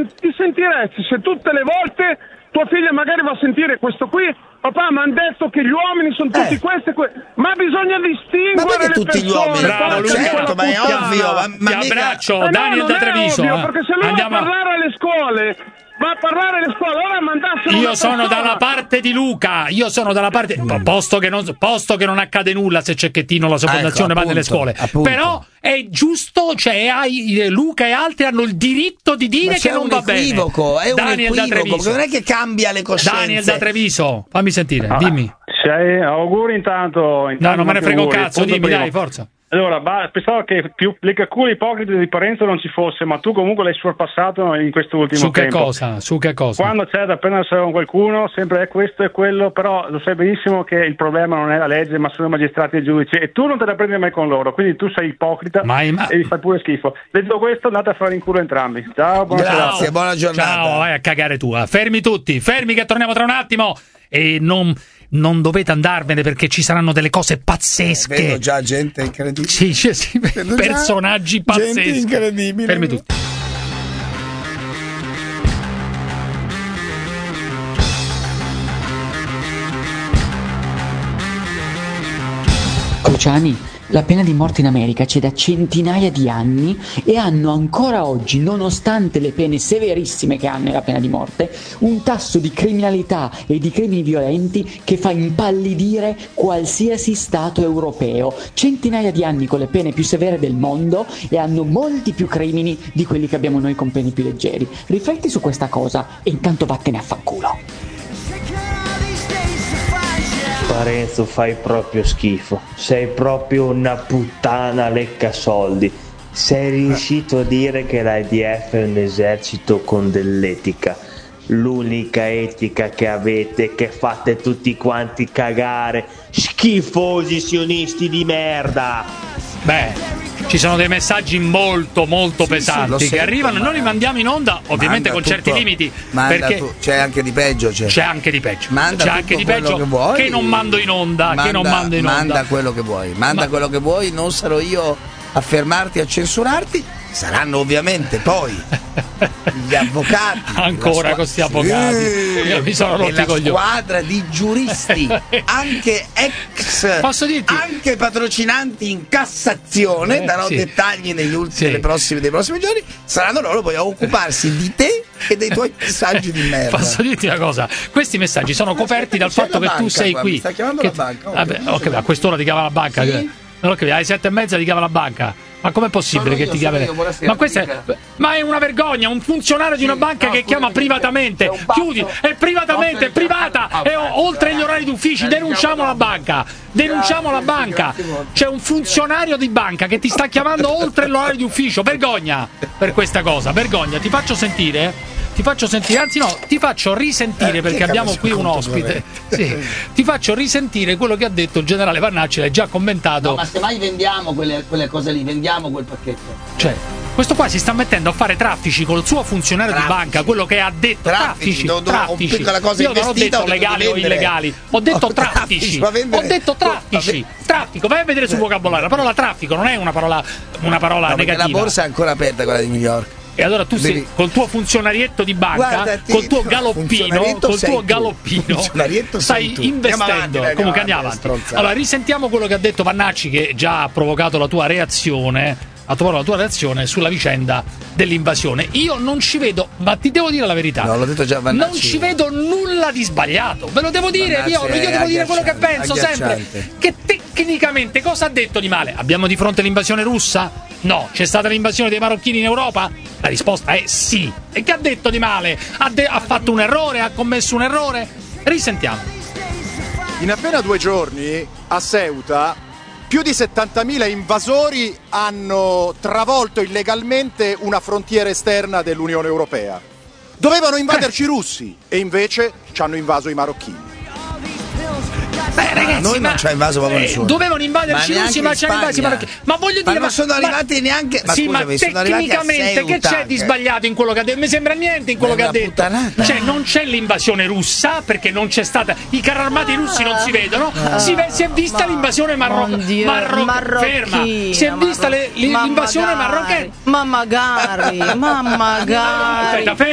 ti sentiresti se tutte le volte tua figlia magari va a sentire questo qui? Papà, mi hanno detto che gli uomini sono tutti questi, ma bisogna distinguere le tutti persone. Gli uomini? Bravo, Luca, certo, ma è ovvio. Ti abbraccio, Daniel da Treviso. Ovvio, perché se lui va a parlare alle scuole, ora mandassero. Io sono dalla parte di Luca. Io sono dalla parte. Posto che non accade nulla se Cecchettino la sua fondazione va nelle scuole. Appunto. Però è giusto, cioè Luca e altri hanno il diritto di dire che non va bene. È un Daniel da equivoco, Treviso. non è che cambia le coscienze. Daniel da Treviso, fammi sentire, dimmi. Auguri intanto. No, non me ne frego un cazzo, dimmi, dai, forza. Allora, pensavo che più leccaculo ipocrita di Parenzo non ci fosse, ma tu comunque l'hai sorpassato in questo ultimo tempo. Su che cosa? Quando c'è da prendersi con qualcuno, sempre è questo e quello, però lo sai benissimo che il problema non è la legge, ma sono i magistrati e i giudici, e tu non te la prendi mai con loro, quindi tu sei ipocrita e vi fai pure schifo. Detto questo, andate a fare in culo entrambi. Ciao, buona Grazie, buona giornata. Ciao, vai a cagare tu. Fermi tutti, fermi che torniamo tra un attimo. E non dovete andarvene perché ci saranno delle cose pazzesche. Vedo già gente incredibile. Sì, personaggi pazzeschi. Gente incredibile. Fermi tutti. Cruciani, la pena di morte in America c'è da centinaia di anni e hanno ancora oggi, nonostante le pene severissime che hanno la pena di morte, un tasso di criminalità e di crimini violenti che fa impallidire qualsiasi Stato europeo. Centinaia di anni con le pene più severe del mondo e hanno molti più crimini di quelli che abbiamo noi con pene più leggeri. Rifletti su questa cosa e intanto vattene a fanculo. Parenzo, fai proprio schifo, sei proprio una puttana lecca soldi. Sei riuscito a dire che l'IDF è un esercito con dell'etica, l'unica etica che avete, che fate tutti quanti cagare, schifosi sionisti di merda. Beh, ci sono dei messaggi molto pesanti che arrivano, noi li mandiamo in onda, ovviamente con certi limiti, perché c'è anche di peggio, c'è anche di peggio, manda c'è anche di peggio che, vuoi, che non mando in onda, manda quello che vuoi, quello che vuoi, non sarò io a fermarti, a censurarti. Saranno ovviamente poi gli avvocati ancora con questi avvocati. Io mi sono rotti i coglioni. La squadra di giuristi, anche posso dirti, anche patrocinanti in Cassazione, darò dettagli dei prossimi giorni, saranno loro poi a occuparsi di te e dei tuoi messaggi di merda. Posso dirti una cosa, questi messaggi sono coperti dal fatto che tu sei qui. Mi sta chiamando la banca. Vabbè, a quest'ora ti chiama la banca. Sì? Alle 7:30 ti chiama la banca. Ma com'è possibile che ti chiami? Ma è una vergogna, un funzionario di una banca che chiama privatamente. Chiudi, è privatamente, è privata, è oltre gli orari d'ufficio. Denunciamo la banca. C'è un funzionario di banca che ti sta chiamando oltre l'orario di ufficio. Vergogna per questa cosa, vergogna. Ti faccio sentire, anzi no, ti faccio risentire perché abbiamo qui un ospite. Sì, ti faccio risentire quello che ha detto il generale Vannacci, l'hai già commentato. No, ma se mai vendiamo quelle cose lì, vendiamo quel pacchetto. Cioè, questo qua si sta mettendo a fare traffici col suo funzionario di banca, quello che ha detto traffici. Io non ho detto legali o illegali, ho detto traffici. Traffico, vai a vedere sul vocabolario. La parola traffico non è una parola negativa. La borsa è ancora aperta, quella di New York. E allora tu sei col tuo funzionarietto di banca, col tuo galoppino, stai investendo. Comunque andiamo avanti. Allora risentiamo quello che ha detto Vannacci, che già ha provocato la tua reazione. Sulla vicenda dell'invasione. Io non ci vedo, ma ti devo dire la verità. No, l'ho detto già Vannacci. Non ci vedo nulla di sbagliato. Ve lo devo dire, io devo dire quello che penso sempre. Che tecnicamente cosa ha detto di male? Abbiamo di fronte l'invasione russa? No. C'è stata l'invasione dei marocchini in Europa? La risposta è sì. E che ha detto di male? Ha fatto un errore? Ha commesso un errore? Risentiamo. In appena 2 giorni a Ceuta più di 70.000 invasori hanno travolto illegalmente una frontiera esterna dell'Unione Europea. Dovevano invaderci i russi e invece ci hanno invaso i marocchini. Beh, ragazzi, noi non ci ha invaso proprio nessuno. Dovevano invaderci i russi, ma ci hanno invasi i marocchini. Ma voglio dire, non sono arrivati neanche. Ma sì, scusami, ma tecnicamente che c'è di sbagliato in quello che ha detto? Mi sembra niente in quello che ha detto. Cioè, non c'è l'invasione russa perché non c'è stata. I carri armati russi non si vedono. Si è vista l'invasione marocchina. Ferma. Si è vista l'invasione marocchina. Ma magari. Aspetta,